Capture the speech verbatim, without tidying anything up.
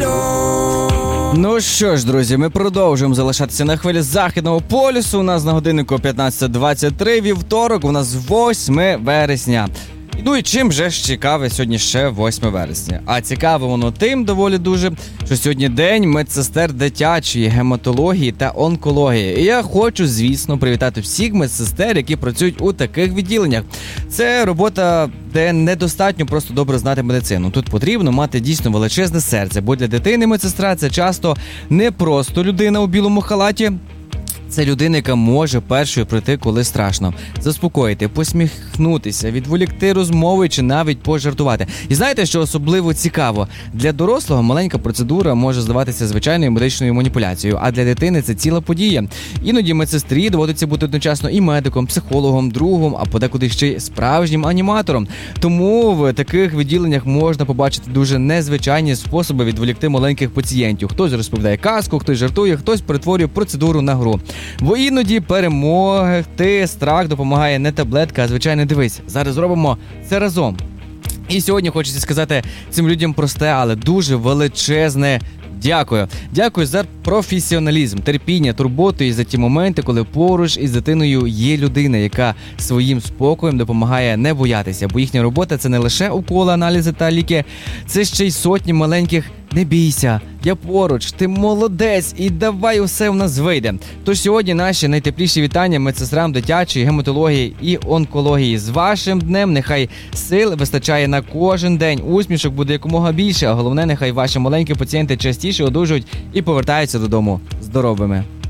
Ну що ж, друзі, ми продовжуємо залишатися на хвилі Західного полюсу. У нас на годиннику п'ятнадцять двадцять три, вівторок, у нас восьме вересня. Ну і чим же ж цікаве сьогодні ще восьме вересня? А цікаве воно тим доволі дуже, що сьогодні день медсестер дитячої гематології та онкології. І я хочу, звісно, привітати всіх медсестер, які працюють у таких відділеннях. Це робота, де недостатньо просто добре знати медицину. Тут потрібно мати дійсно величезне серце, бо для дитини медсестра – це часто не просто людина у білому халаті. Це людина, яка може першою прийти, коли страшно, заспокоїти, посміхнутися, відволікти розмови чи навіть пожартувати. І знаєте, що особливо цікаво? Для дорослого маленька процедура може здаватися звичайною медичною маніпуляцією, а для дитини це ціла подія. Іноді медсестрі доводиться бути одночасно і медиком, психологом, другом, а подекуди ще й справжнім аніматором. Тому в таких відділеннях можна побачити дуже незвичайні способи відволікти маленьких пацієнтів. Хтось розповідає казку, хтось жартує, хтось перетворює процедуру на гру. Бо іноді перемогти страх допомагає не таблетка, а звичайно, дивись, зараз зробимо це разом. І сьогодні хочеться сказати цим людям просте, але дуже величезне дякую. Дякую за професіоналізм, терпіння, турботу і за ті моменти, коли поруч із дитиною є людина, яка своїм спокоєм допомагає не боятися. Бо їхня робота – це не лише уколи, аналізи та ліки, це ще й сотні маленьких «не бійся, я поруч, ти молодець і давай усе в нас вийде». Тож сьогодні наші найтепліші вітання медсестрам дитячої гематології і онкології. З вашим днем, нехай сил вистачає на кожен день, усмішок буде якомога більше, а головне, нехай ваші маленькі пацієнти частіше одужують і повертаються додому здоровими.